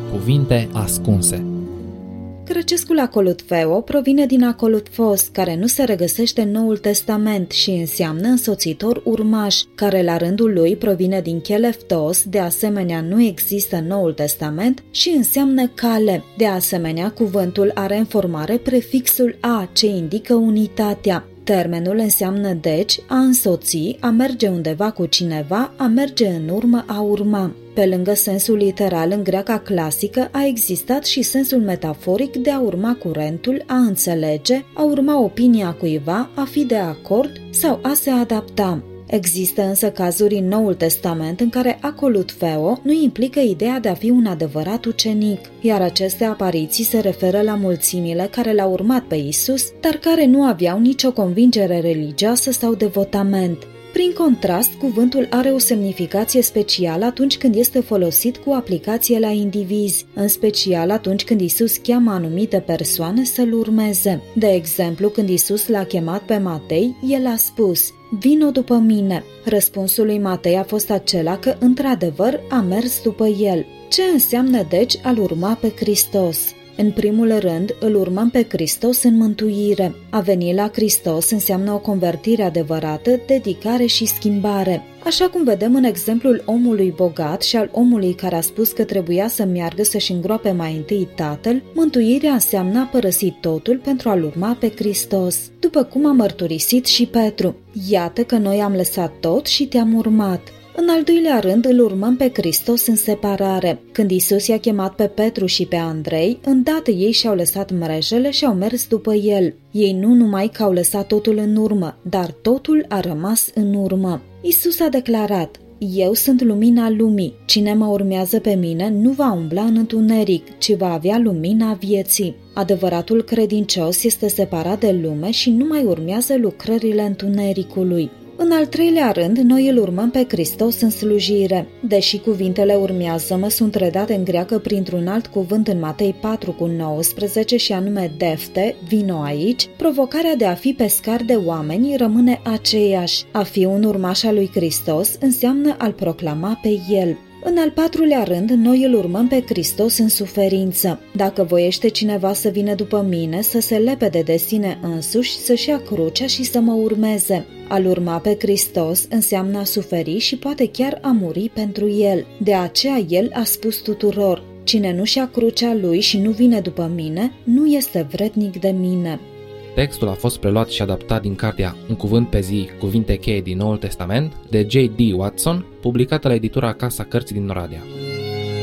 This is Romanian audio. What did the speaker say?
Cuvinte ascunse. Grecescul acolutfeo provine din acolutfos, care nu se regăsește în Noul Testament și înseamnă însoțitor urmaș, care la rândul lui provine din cheleftos, de asemenea nu există în Noul Testament, și înseamnă cale. De asemenea, cuvântul are în formare prefixul a, ce indică unitatea. Termenul înseamnă deci a însoți, a merge undeva cu cineva, a merge în urmă, a urma. Pe lângă sensul literal în greaca clasică a existat și sensul metaforic de a urma curentul, a înțelege, a urma opinia cuiva, a fi de acord sau a se adapta. Există însă cazuri în Noul Testament în care acolutfeo nu implică ideea de a fi un adevărat ucenic, iar aceste apariții se referă la mulțimile care l-au urmat pe Isus, dar care nu aveau nicio convingere religioasă sau devotament. Prin contrast, cuvântul are o semnificație specială atunci când este folosit cu aplicație la indivizi, în special atunci când Isus cheamă anumite persoane să-L urmeze. De exemplu, când Isus l-a chemat pe Matei, El a spus: "Vino după mine." Răspunsul lui Matei a fost acela că, într-adevăr, a mers după el. Ce înseamnă, deci, a-L urma pe Hristos? În primul rând, îl urmăm pe Hristos în mântuire. A veni la Hristos înseamnă o convertire adevărată, dedicare și schimbare. Așa cum vedem în exemplul omului bogat și al omului care a spus că trebuia să meargă să-și îngroape mai întâi tatăl, mântuirea înseamnă a părăsi totul pentru a-L urma pe Hristos. După cum a mărturisit și Petru: "Iată că noi am lăsat tot și te-am urmat." În al doilea rând, îl urmăm pe Hristos în separare. Când Isus i-a chemat pe Petru și pe Andrei, îndată ei și-au lăsat mrejele și au mers după el. Ei nu numai că au lăsat totul în urmă, dar totul a rămas în urmă. Isus a declarat: "Eu sunt lumina lumii. Cine mă urmează pe mine nu va umbla în întuneric, ci va avea lumina vieții." Adevăratul credincios este separat de lume și nu mai urmează lucrările întunericului. În al treilea rând, noi îl urmăm pe Hristos în slujire. Deși cuvintele urmează-mă sunt redate în greacă printr-un alt cuvânt în Matei 4:19 și anume defte, vino aici, provocarea de a fi pescar de oameni rămâne aceeași. A fi un urmaș al lui Hristos înseamnă a-L proclama pe El. În al patrulea rând, noi îl urmăm pe Hristos în suferință. Dacă voiește cineva să vină după mine, să se lepede de sine însuși, să-și ia crucea și să mă urmeze. A-L urma pe Hristos înseamnă a suferi și poate chiar a muri pentru El. De aceea El a spus tuturor: "Cine nu-și ia crucea lui și nu vine după mine, nu este vrednic de mine." Textul a fost preluat și adaptat din cartea Un cuvânt pe zi, cuvinte cheie din Noul Testament, de J.D. Watson, publicată la editura Casa Cărții din Oradea.